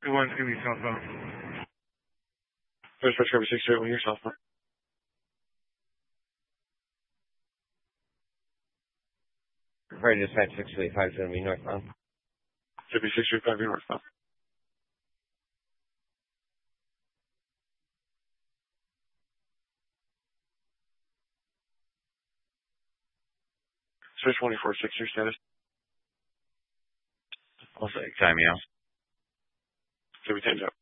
One's going to be southbound. First for Trevor 601, you're southbound. Right, dispatch 635 is going to be northbound. Should be 635, you're northbound. Search 24-6, your status. Also, time, yeah. Should be 10 up.